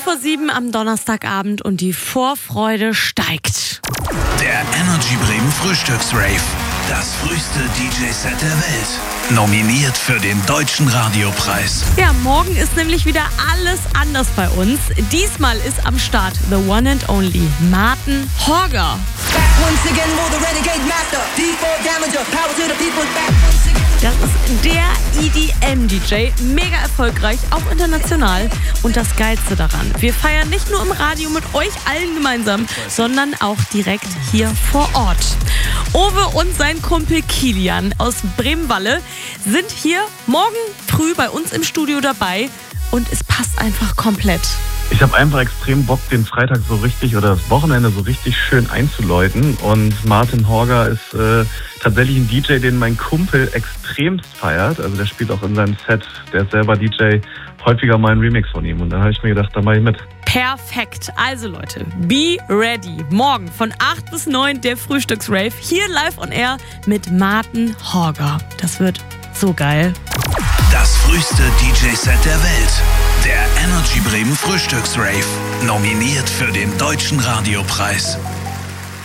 7 am Donnerstagabend und die Vorfreude steigt. Der Energy Bremen Frühstücksrave. Das früheste DJ-Set der Welt. Nominiert für den Deutschen Radiopreis. Ja, morgen ist nämlich wieder alles anders bei uns. Diesmal ist am Start the one and only Martin Horger. Das ist der EDM-DJ, mega erfolgreich, auch international. Und das Geilste daran, wir feiern nicht nur im Radio mit euch allen gemeinsam, sondern auch direkt hier vor Ort. Owe und sein Kumpel Kilian aus Bremen-Walle sind hier morgen früh bei uns im Studio dabei und es passt einfach komplett. Ich habe einfach extrem Bock, den Freitag so richtig oder das Wochenende so richtig schön einzuläuten. Und Martin Horger ist tatsächlich ein DJ, den mein Kumpel extremst feiert. Also der spielt auch in seinem Set, der ist selber DJ, häufiger mal einen Remix von ihm. Und dann habe ich mir gedacht, da mache ich mit. Perfekt. Also Leute, be ready. Morgen von 8 bis 9 der Frühstücksrave hier live on air mit Martin Horger. Das wird so geil. Das früheste DJ-Set der Welt. Der Energy Bremen Frühstücksrave. Nominiert für den Deutschen Radiopreis.